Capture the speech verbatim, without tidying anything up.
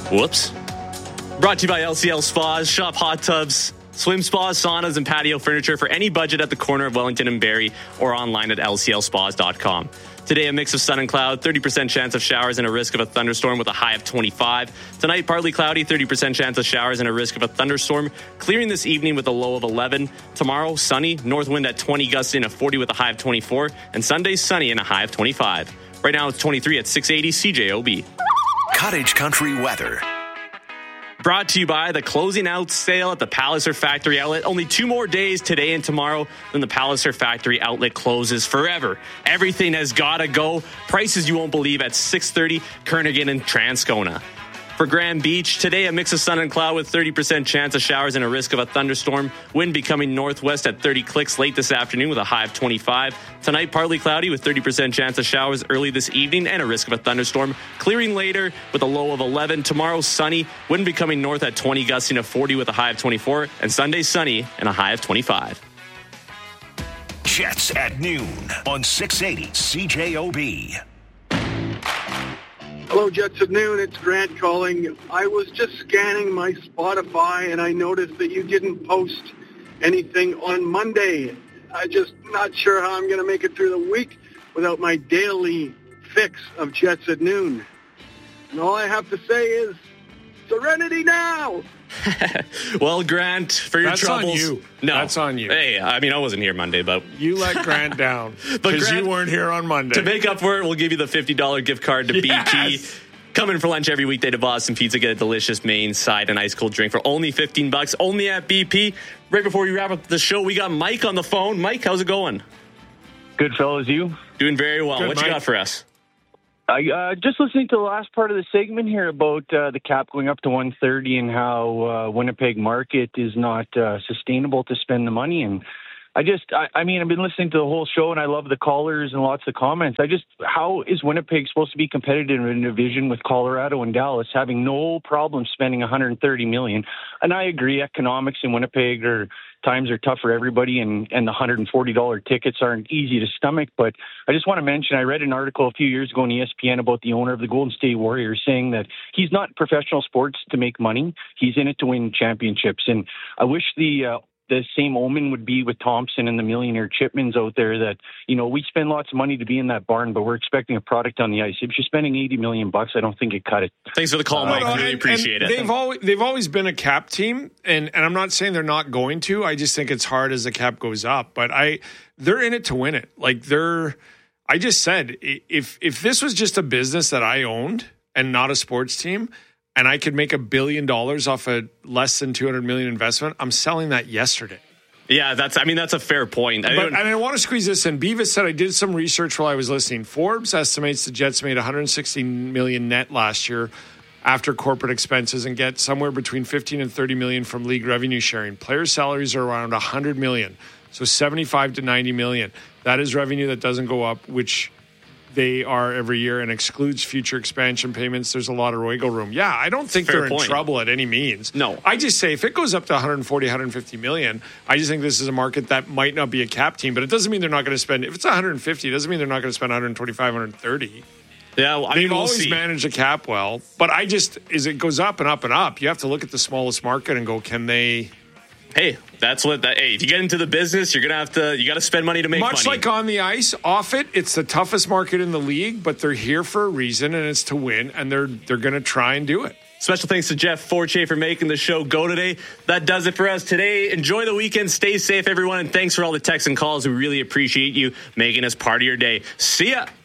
Whoops. Brought to you by L C L Spas. Shop hot tubs, swim spas, saunas, and patio furniture for any budget at the corner of Wellington and Barrie or online at L C L spas dot com. Today, a mix of sun and cloud, thirty percent chance of showers and a risk of a thunderstorm with a high of twenty-five. Tonight, partly cloudy, thirty percent chance of showers and a risk of a thunderstorm. Clearing this evening with a low of eleven. Tomorrow, sunny, north wind at twenty, gusting a forty with a high of twenty-four. And Sunday, sunny and a high of twenty-five. Right now, it's twenty-three at six eighty C J O B. Cottage Country weather. Brought to you by the closing out sale at the Palliser Factory Outlet. Only two more days, today and tomorrow, then the Palliser Factory Outlet closes forever. Everything has got to go. Prices you won't believe at six thirty, Kernaghan and Transcona. For Grand Beach, today a mix of sun and cloud with thirty percent chance of showers and a risk of a thunderstorm. Wind becoming northwest at thirty clicks late this afternoon with a high of twenty-five. Tonight, partly cloudy with thirty percent chance of showers early this evening and a risk of a thunderstorm. Clearing later with a low of eleven. Tomorrow, sunny. Wind becoming north at twenty, gusting to forty with a high of twenty-four. And Sunday, sunny and a high of twenty-five. Jets at noon on six eighty C J O B. Hello, Jets at noon. It's Grant calling. I was just scanning my Spotify, and I noticed that you didn't post anything on Monday. I'm just not sure how I'm going to make it through the week without my daily fix of Jets at noon. And all I have to say is, serenity now! Well, Grant, for your That's troubles... on you. No. That's on you. Hey, I mean, I wasn't here Monday, but... You let Grant down because you weren't here on Monday. To make up for it, we'll give you the fifty dollars gift card to yes. B P. Come in for lunch every weekday to Boston Pizza. Get a delicious main, side, and ice cold drink for only fifteen bucks. Only at B P. Right before we wrap up the show, we got Mike on the phone. Mike, how's it going? Good, fellas. You? Doing very well. Good, what Mike. you got for us? I uh, just listening to the last part of the segment here about uh, the cap going up to one thirty and how uh, Winnipeg market is not uh, sustainable to spend the money. And I just, I, I mean, I've been listening to the whole show and I love the callers and lots of comments. I just, how is Winnipeg supposed to be competitive in a division with Colorado and Dallas having no problem spending one hundred thirty million dollars? And I agree, economics in Winnipeg are times are tough for everybody, and, and the one hundred forty dollars tickets aren't easy to stomach. But I just want to mention, I read an article a few years ago on E S P N about the owner of the Golden State Warriors saying that he's not in professional sports to make money. He's in it to win championships. And I wish the uh, the same omen would be with Thompson and the millionaire Chipmans out there that, you know, we spend lots of money to be in that barn, but we're expecting a product on the ice. If you're spending eighty million bucks, I don't think it cut it. Thanks for the call, Mike. Uh, really and, appreciate and it. They've always, they've always been a cap team, and, and I'm not saying they're not going to. I just think it's hard as the cap goes up. But I, they're in it to win it. Like they're, I just said, if if this was just a business that I owned and not a sports team, and I could make a billion dollars off a less than two hundred million investment, I'm selling that yesterday. Yeah, that's. I mean, that's a fair point. I but and I want to squeeze this in. Beavis said, I did some research while I was listening. Forbes estimates the Jets made one hundred sixty million net last year after corporate expenses and get somewhere between fifteen and thirty million from league revenue sharing. Player salaries are around one hundred million, so seventy-five to ninety million. That is revenue that doesn't go up, which they are every year, and excludes future expansion payments. There's a lot of wiggle room. Yeah, I don't think Fair they're point. in trouble at any means. No. I just say if it goes up to one hundred forty, one hundred fifty million, I just think this is a market that might not be a cap team, but it doesn't mean they're not going to spend. If it's one hundred fifty, it doesn't mean they're not going to spend one hundred twenty-five, one hundred thirty. Yeah, well, I They've mean, we'll always see. managed a cap well, but I just, as it goes up and up and up, you have to look at the smallest market and go, can they... Hey, that's what that. Hey, if you get into the business, you're gonna have to. You got to spend money to make Much money. like on the ice, off it, it's the toughest market in the league, but they're here for a reason, and it's to win, and they're they're going to try and do it. Special thanks to Jeff Forche for making the show go today. That does it for us today. Enjoy the weekend. Stay safe, everyone, and thanks for all the texts and calls. We really appreciate you making us part of your day. See ya.